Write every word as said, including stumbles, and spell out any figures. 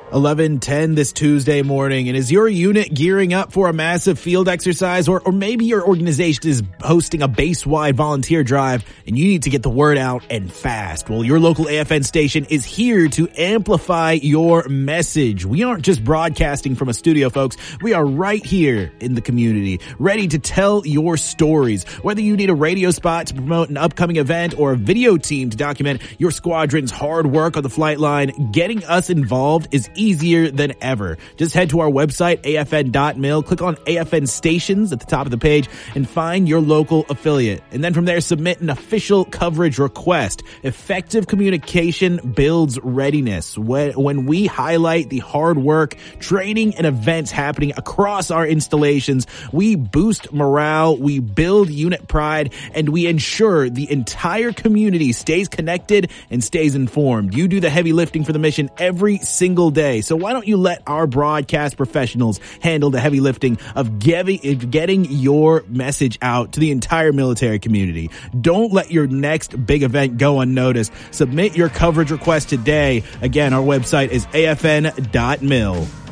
eleven ten this Tuesday morning. And is your unit gearing up for a massive field exercise, or, or maybe your organization is hosting a base-wide volunteer drive and you need to get the word out and fast? Well, your local A F N station is here to amplify your message. We aren't just broadcasting from a studio, folks. We are right here in the community, ready to tell your stories. Whether you need a radio spot to promote an upcoming event or a video team to document your squadron's hard work on the flight line, getting us involved is easier than ever. Just head to our website, A F N dot mil, click on A F N stations at the top of the page, and find your local affiliate. And then from there, submit an official coverage request. Effective communication builds readiness. When, when we highlight the hard work, training, and events happening across our installations, we boost morale, we build unit pride, and we ensure the entire community stays connected and stays informed. You do the heavy lifting for the mission every single day. So why don't you let our broadcast professionals handle the heavy lifting of getting your message out to the entire military community? Don't let your next big event go unnoticed. Submit your coverage request today. Again, our website is A F N dot mil.